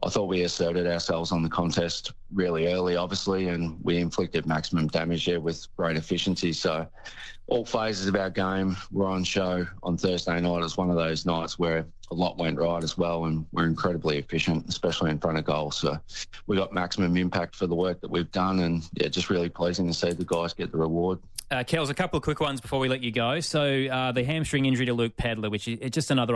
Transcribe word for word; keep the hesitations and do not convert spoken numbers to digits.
I thought we asserted ourselves on the contest really early, obviously, and we inflicted maximum damage there with great efficiency. So all phases of our game were on show on Thursday night. It's one of those nights where a lot went right as well, and we're incredibly efficient, especially in front of goal. So we got maximum impact for the work that we've done, and yeah, just really pleasing to see the guys get the reward. Uh, Kels, a couple of quick ones before we let you go. So uh, the hamstring injury to Luke Pedler, which is just another